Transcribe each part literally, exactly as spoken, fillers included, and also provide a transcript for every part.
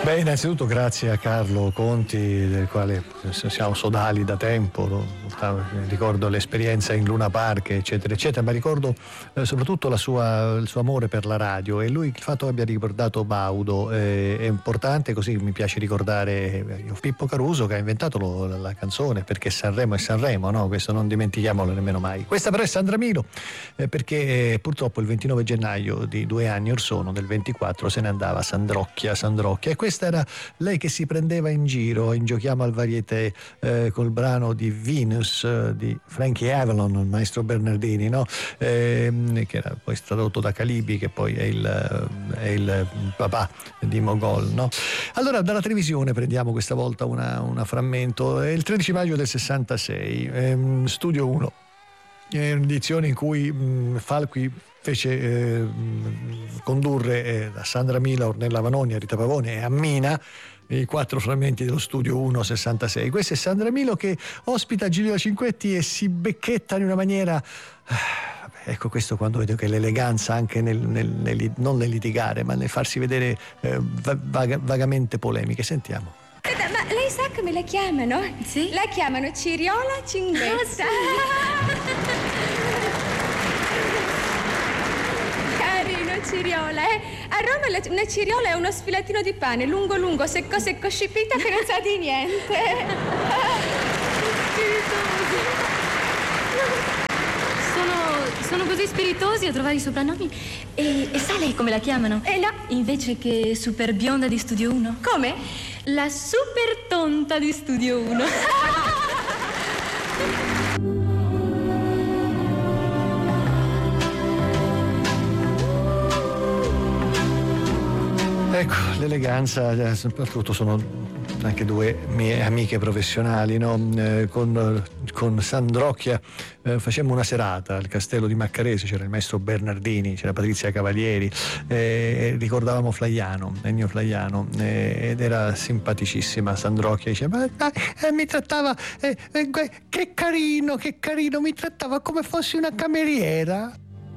Beh, innanzitutto grazie a Carlo Conti, del quale siamo sodali da tempo. Ricordo l'esperienza in Luna Park, eccetera, eccetera, ma ricordo eh, soprattutto la sua, il suo amore per la radio, e lui, il fatto che abbia ricordato Baudo eh, è importante. Così mi piace ricordare Pippo Caruso, che ha inventato lo, la, la canzone Perché Sanremo è Sanremo, no? Questo non dimentichiamolo nemmeno mai. Questa però è Sandra Milo, eh, perché eh, purtroppo il ventinove gennaio di due anni or sono, del ventiquattro, se ne andava Sandrocchia, Sandrocchia, e questa era lei che si prendeva in giro in Giochiamo al Varieté eh, col brano di Venus di Frankie Avalon, il maestro Bernardini, no? eh, che era poi tradotto da Calibi, che poi è il, è il papà di Mogol, no? Allora, dalla televisione prendiamo questa volta una, una frammento. È il tredici maggio del sessantasei, ehm, Studio uno, è un'edizione in cui mh, Falqui fece eh, condurre eh, da Sandra Milo, Ornella Vanoni, Rita Pavone e Ammina i quattro frammenti dello Studio uno sessantasei. Questa è Sandra Milo che ospita Giulio Cinquetti e si becchetta in una maniera... Ecco, questo quando vedo che l'eleganza anche nel, nel, nel non nel litigare, ma nel farsi vedere eh, vaga, vagamente polemiche. Sentiamo. Ma lei sa come la chiamano? Sì? La chiamano Ciriola Cinguetta. Ah, sì. Ciriola, eh? A Roma la, una ciriola è uno sfilatino di pane lungo lungo, secco secco, scipita, che non sa di niente. Sono, sono così spiritosi a trovare i soprannomi. E, e sa lei come la chiamano? Eh no. Invece che super bionda di Studio uno. Come? La super tonta di Studio uno. Ecco, l'eleganza, soprattutto sono anche due mie amiche professionali, no? eh, con, con Sandrocchia eh, facemmo una serata al Castello di Maccarese, c'era il maestro Bernardini, c'era Patrizia Cavalieri, eh, ricordavamo Flaiano, Ennio Flaiano, eh, ed era simpaticissima Sandrocchia, diceva ma, eh, mi trattava, eh, eh, che carino, che carino, mi trattava come fossi una cameriera.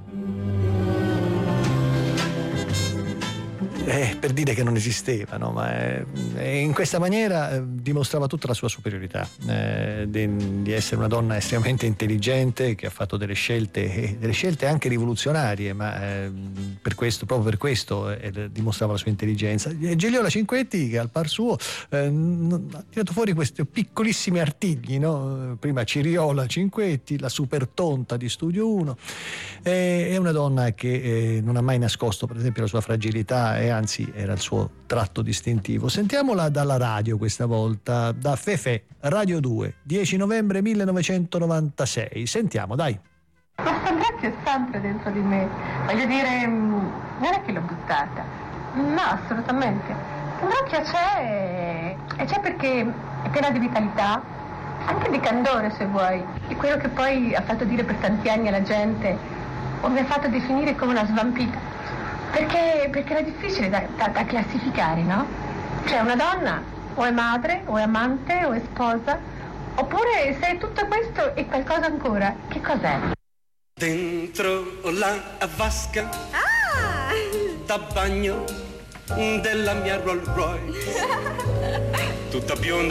Eh, per dire che non esisteva, no? Ma eh, in questa maniera eh, dimostrava tutta la sua superiorità, eh, di, di essere una donna estremamente intelligente, che ha fatto delle scelte, eh, delle scelte anche rivoluzionarie, ma eh, per questo, proprio per questo eh, dimostrava la sua intelligenza. E Gigliola Cinquetti, che al par suo eh, ha tirato fuori questi piccolissimi artigli, no? Prima Ciriola Cinquetti, la super tonta di Studio uno, eh, è una donna che eh, non ha mai nascosto, per esempio, la sua fragilità, e anzi era il suo tratto distintivo. Sentiamola dalla radio questa volta, da Fefe, Radio due, dieci novembre millenovecentonovantasei. Sentiamo, dai. Questa Sandrocchia è sempre dentro di me, voglio dire, non è che l'ho buttata, no, assolutamente. Sandrocchia c'è, e c'è perché è piena di vitalità, anche di candore se vuoi, di quello che poi ha fatto dire per tanti anni alla gente, o mi ha fatto definire come una svampita. Perché, perché era difficile da, da, da classificare, no? Cioè una donna o è madre, o è amante, o è sposa, oppure se è tutto questo e qualcosa ancora, che cos'è? Dentro la vasca Ah! da bagno della mia Rolls Royce, tutta bionda